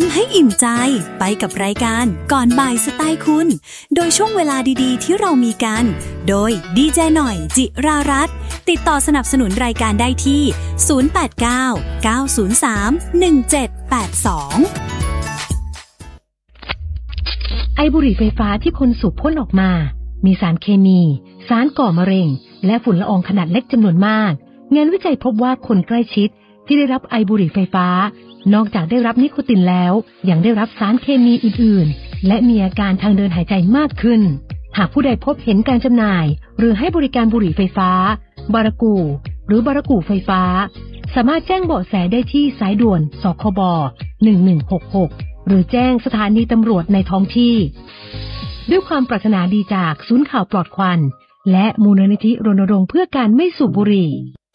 มให้อิ่มใจไปกับรายการก่อนบ่ายสไตล์คุณโดยช่วงเวลาดีๆที่เรามีกันโดยดีเจหน่อยจิรารัตน์ติดต่อสนับสนุนรายการได้ที่0899031782 ไอบุหรี่ไฟฟ้าที่คนสูบพ่นออกมามีสารเคมีสารก่อมะเร็งและฝุ่นละอองขนาดเล็กจำนวนมากงานวิจัยพบว่าคนใกล้ชิดที่ได้รับไอบุหรี่ไฟฟ้านอกจากได้รับนิโคตินแล้วยังได้รับสารเคมีอื่นๆและมีอาการทางเดินหายใจมากขึ้นหากผู้ใดพบเห็นการจำหน่ายหรือให้บริการบุหรี่ไฟฟ้าบารากูหรือบารากูไฟฟ้าสามารถแจ้งเบาะแสได้ที่สายด่วนสคบ1166หรือแจ้งสถานีตำรวจในท้องที่ด้วยความปรารถนาดีจากศูนย์ข่าวปลอดควันและมูลนิธิรณรงค์เพื่อการไม่สูบบุหรี่